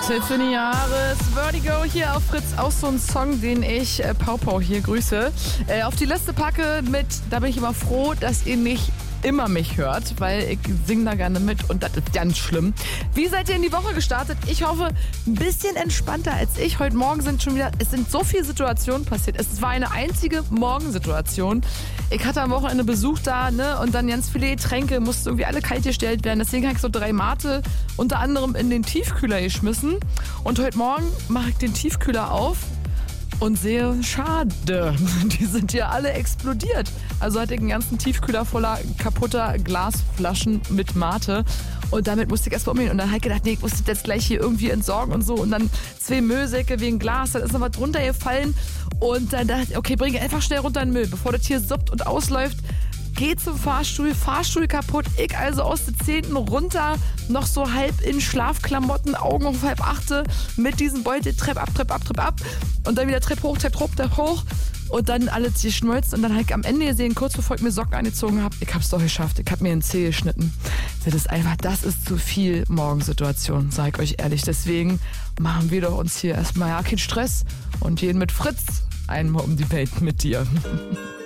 Tiffany Harris, Vertigo hier auf Fritz, auch so ein Song, den ich Pau Pau hier grüße. Auf die Liste packe mit, da bin ich immer froh, dass ihr nicht immer mich hört, weil ich singe da gerne mit und das ist ganz schlimm. Wie seid ihr in die Woche gestartet? Ich hoffe, ein bisschen entspannter als ich. Heute Morgen es sind so viele Situationen passiert. Es war eine einzige Morgensituation. Ich hatte am Wochenende Besuch da, ne, und dann ganz viele Getränke, mussten irgendwie alle kalt gestellt werden. Deswegen habe ich so 3 Mate unter anderem in den Tiefkühler geschmissen. Und heute Morgen mache ich den Tiefkühler auf und sehe, schade, die sind ja alle explodiert. Also hatte ich einen ganzen Tiefkühler voller kaputter Glasflaschen mit Mate. Und damit musste ich erst mal umgehen. Und dann habe ich gedacht, nee, ich muss das jetzt gleich hier irgendwie entsorgen und so. Und dann 2 Müllsäcke wegen Glas, dann ist noch was runtergefallen. Und dann dachte ich, okay, bringe einfach schnell runter in den Müll, bevor das hier suppt und ausläuft. Geh zum Fahrstuhl kaputt, ich also aus den Zehnten runter, noch so halb in Schlafklamotten, Augen auf 7:30 mit diesem Beutel, Trepp ab und dann wieder Trepp hoch und dann alles geschmolzen und dann habe ich am Ende gesehen, kurz bevor ich mir Socken angezogen habe, ich hab's doch geschafft, ich habe mir einen Zeh geschnitten. Das ist zu viel Morgensituation, sag ich euch ehrlich, deswegen machen wir doch uns hier erstmal ja keinen Stress und gehen mit Fritz einmal um die Welt mit dir.